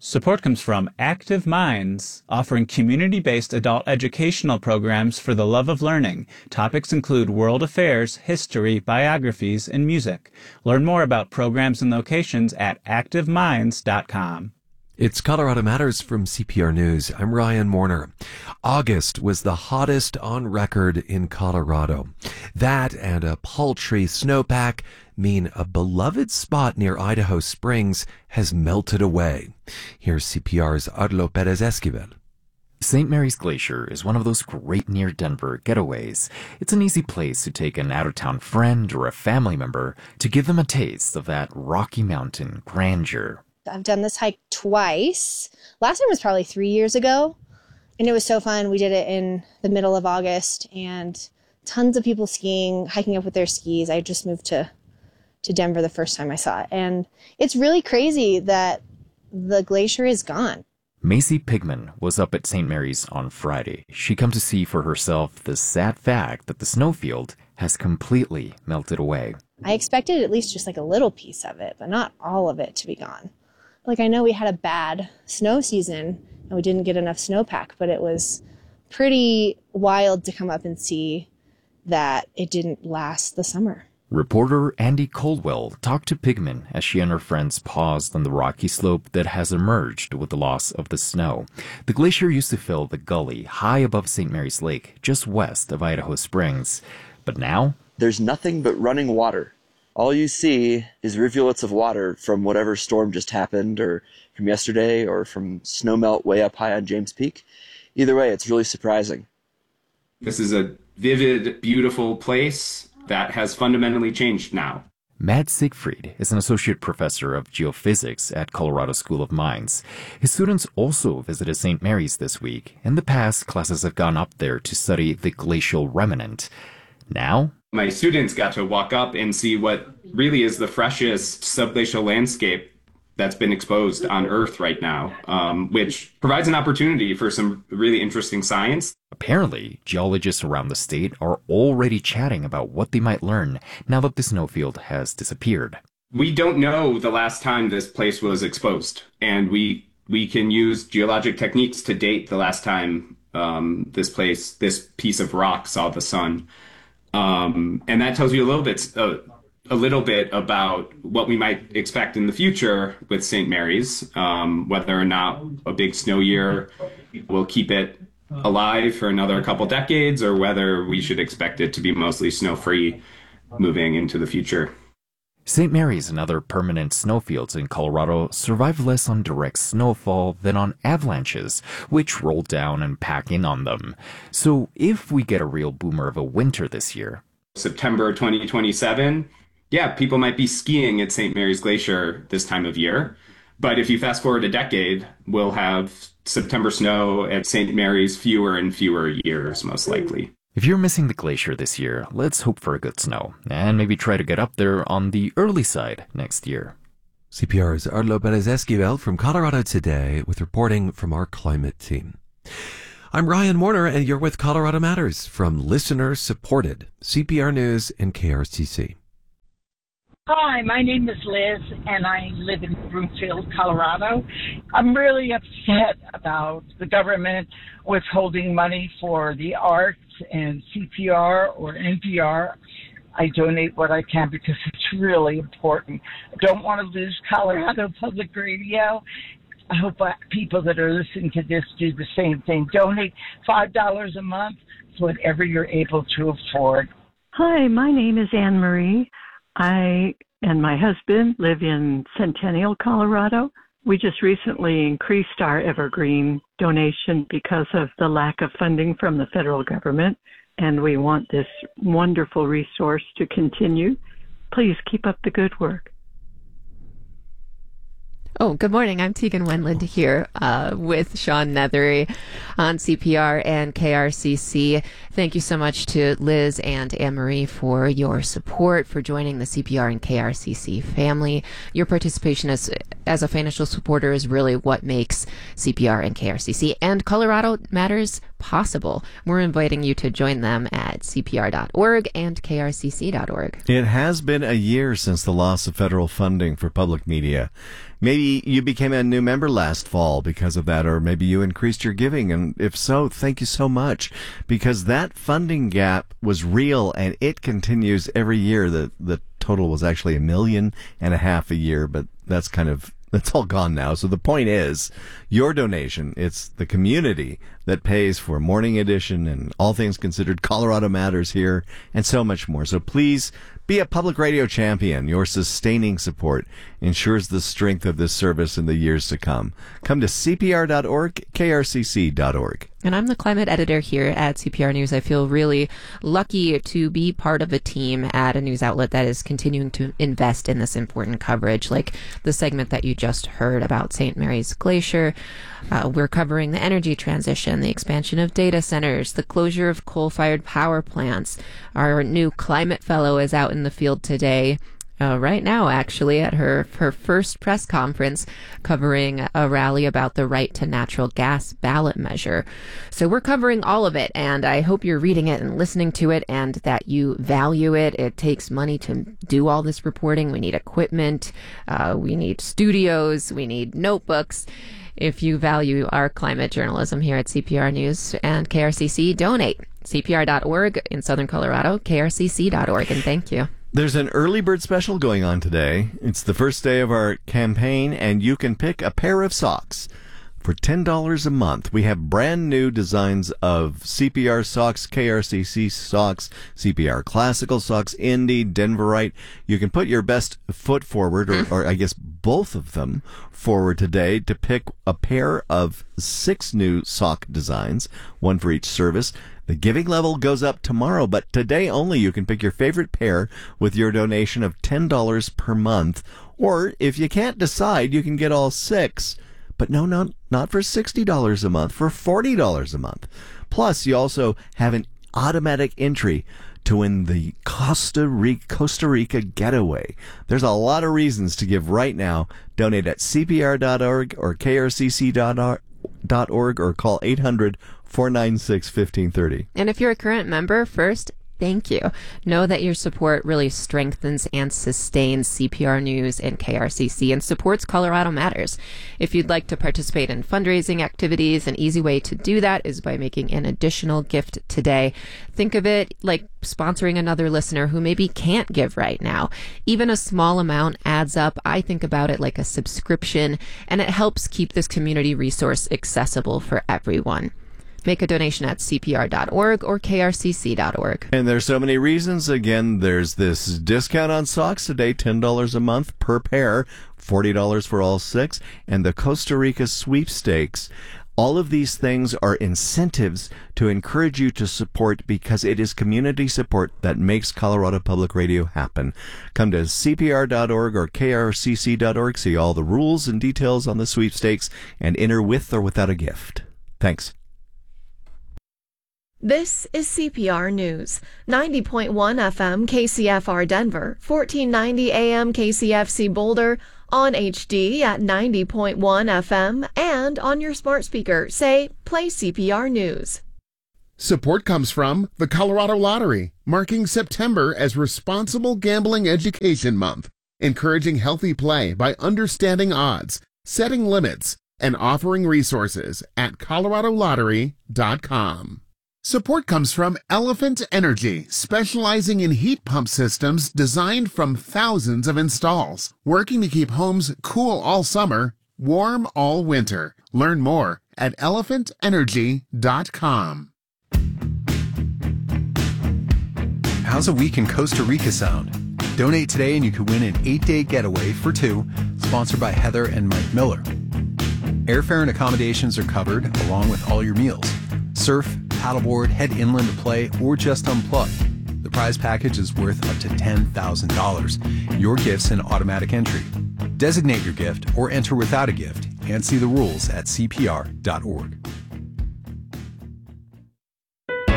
Support comes from Active Minds, offering community-based adult educational programs for the love of learning. Topics include world affairs, history, biographies, and music. Learn more about programs and locations at activeminds.com. It's Colorado Matters from CPR News. I'm Ryan Warner. August was the hottest on record in Colorado. That and a paltry snowpack mean a beloved spot near Idaho Springs has melted away. Here's CPR's Arlo Perez Esquivel. St. Mary's Glacier is one of those great near Denver getaways. It's an easy place to take an out-of-town friend or a family member to give them a taste of that Rocky Mountain grandeur. I've done this hike twice. Last time was probably 3 years ago, and it was so fun. We did it in the middle of August, and tons of people skiing, hiking up with their skis. I just moved to Denver the first time I saw it, and it's really crazy that the glacier is gone. Macy Pigman was up at St. Mary's on Friday. She come to see for herself the sad fact that the snowfield has completely melted away. I expected at least just like a little piece of it, but not all of it to be gone. Like, I know we had a bad snow season and we didn't get enough snowpack, but it was pretty wild to come up and see that it didn't last the summer. Reporter Andy Coldwell talked to Pigman as she and her friends paused on the rocky slope that has emerged with the loss of the snow. The glacier used to fill the gully high above St. Mary's Lake, just west of Idaho Springs. But now, there's nothing but running water. All you see is rivulets of water from whatever storm just happened, or from yesterday, or from snowmelt way up high on James Peak. Either way, it's really surprising. This is a vivid, beautiful place that has fundamentally changed now. Matt Siegfried is an associate professor of geophysics at Colorado School of Mines. His students also visited St. Mary's this week. In the past, classes have gone up there to study the glacial remnant. Now, my students got to walk up and see what really is the freshest subglacial landscape that's been exposed on Earth right now, which provides an opportunity for some really interesting science. Apparently, geologists around the state are already chatting about what they might learn now that the snowfield has disappeared. We don't know the last time this place was exposed, and we can use geologic techniques to date the last time this piece of rock saw the sun. And that tells you a little bit about what we might expect in the future with St. Mary's, whether or not a big snow year will keep it alive for another couple decades, or whether we should expect it to be mostly snow-free moving into the future. St. Mary's and other permanent snowfields in Colorado survive less on direct snowfall than on avalanches, which roll down and pack in on them. So if we get a real boomer of a winter this year, September 2027, yeah, people might be skiing at St. Mary's Glacier this time of year. But if you fast forward a decade, we'll have September snow at St. Mary's fewer and fewer years, most likely. If you're missing the glacier this year, let's hope for a good snow, and maybe try to get up there on the early side next year. CPR's Arlo Perez Esquivel from Colorado Today with reporting from our climate team. I'm Ryan Warner, and you're with Colorado Matters from listener-supported CPR News and KRCC. Hi, my name is Liz, and I live in Broomfield, Colorado. I'm really upset about the government withholding money for the arts and CPR or NPR. I donate what I can because it's really important. I don't want to lose Colorado Public Radio. I hope people that are listening to this do the same thing. Donate $5 a month, whatever you're able to afford. Hi, my name is Anne Marie. I and my husband live in Centennial, Colorado. We just recently increased our Evergreen donation because of the lack of funding from the federal government, and we want this wonderful resource to continue. Please keep up the good work. Oh, good morning. I'm Tegan Wendland here with Sean Nethery on CPR and KRCC. Thank you so much to Liz and Anne-Marie for your support, for joining the CPR and KRCC family. Your participation is as a financial supporter is really what makes CPR and KRCC and Colorado Matters possible. We're inviting you to join them at CPR.org and KRCC.org. It has been a year since the loss of federal funding for public media. Maybe you became a new member last fall because of that, or maybe you increased your giving. And if so, thank you so much, because that funding gap was real and it continues every year. The total was actually $1.5 million a year, but that's all gone now. So the point is, your donation, it's the community that pays for Morning Edition and All Things Considered, Colorado Matters here, and so much more. So please be a public radio champion. Your sustaining support ensures the strength of this service in the years to come. Come to CPR.org, KRCC.org. And I'm the climate editor here at CPR News. I feel really lucky to be part of a team at a news outlet that is continuing to invest in this important coverage, like the segment that you just heard about St. Mary's Glacier. We're covering the energy transition, the expansion of data centers, the closure of coal-fired power plants. Our new climate fellow is out in the field today. Right now, actually, at her first press conference covering a rally about the right to natural gas ballot measure. So we're covering all of it, and I hope you're reading it and listening to it and that you value it. It takes money to do all this reporting. We need equipment. We need studios. We need notebooks. If you value our climate journalism here at CPR News and KRCC, donate. CPR.org in Southern Colorado, KRCC.org, and thank you. There's an early bird special going on today. It's the first day of our campaign, and you can pick a pair of socks for $10 a month. We have brand new designs of CPR socks, KRCC socks, CPR classical socks, Indie, Denverite. You can put your best foot forward, or I guess both of them forward today to pick a pair of 6 new sock designs, one for each service. The giving level goes up tomorrow, but today only you can pick your favorite pair with your donation of $10 per month. Or if you can't decide, you can get all 6. But no, not for $60 a month, for $40 a month. Plus, you also have an automatic entry to win the Costa Rica getaway. There's a lot of reasons to give right now. Donate at CPR.org or KRCC.org or call 800-496-1530. And if you're a current member, first, thank you. Know that your support really strengthens and sustains CPR News and KRCC and supports Colorado Matters. If you'd like to participate in fundraising activities, an easy way to do that is by making an additional gift today. Think of it like sponsoring another listener who maybe can't give right now. Even a small amount adds up. I think about it like a subscription, and it helps keep this community resource accessible for everyone. Make a donation at CPR.org or KRCC.org. And there's so many reasons. Again, there's this discount on socks today, $10 a month per pair, $40 for all 6, and the Costa Rica sweepstakes. All of these things are incentives to encourage you to support, because it is community support that makes Colorado Public Radio happen. Come to CPR.org or KRCC.org, see all the rules and details on the sweepstakes, and enter with or without a gift. Thanks. This is CPR News, 90.1 FM KCFR Denver, 1490 AM KCFC Boulder, on HD at 90.1 FM, and on your smart speaker. Say, play CPR News. Support comes from the Colorado Lottery, marking September as Responsible Gambling Education Month, encouraging healthy play by understanding odds, setting limits, and offering resources at coloradolottery.com. Support comes from Elephant Energy, specializing in heat pump systems designed from thousands of installs, working to keep homes cool all summer, warm all winter. Learn more at elephantenergy.com. How's a week in Costa Rica sound? Donate today and you could win an 8-day getaway for 2, sponsored by Heather and Mike Miller. Airfare and accommodations are covered, along with all your meals. Surf, paddleboard, head inland to play, or just unplug. The prize package is worth up to $10,000. Your gift's an automatic entry. Designate your gift or enter without a gift, and see the rules at CPR.org.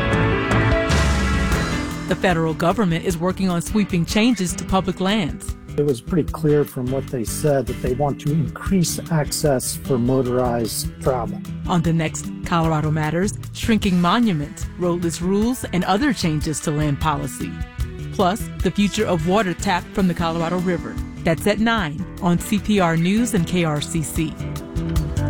The federal government is working on sweeping changes to public lands. It was pretty clear from what they said that they want to increase access for motorized travel. On the next Colorado Matters, shrinking monuments, roadless rules, and other changes to land policy. Plus, the future of water tapped from the Colorado River. That's at 9 on CPR News and KRCC.